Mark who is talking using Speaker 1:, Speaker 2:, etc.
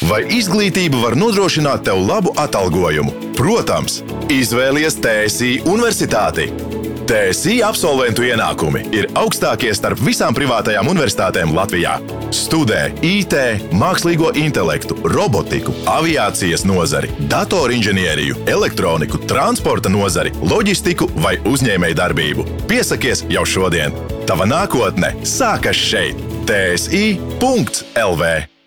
Speaker 1: Vai izglītība var nodrošināt tev labu atalgojumu? Protams, izvēlies TSI universitāti. TSI absolventu ienākumi ir augstākie starp visām privātajām universitātēm Latvijā. Studē IT, mākslīgo intelektu, robotiku, aviācijas nozari, datorinženieriju, elektroniku, transporta nozari, loģistiku vai uzņēmējdarbību. Piesakies jau šodien! Tava nākotne sākas šeit! TSI.LV